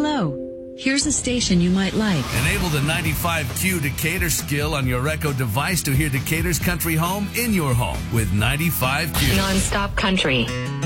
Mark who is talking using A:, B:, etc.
A: Hello. Here's a station you might like.
B: Enable the 95Q Decatur skill on your Echo device to hear Decatur's country home in your home with 95Q.
C: Non-stop country.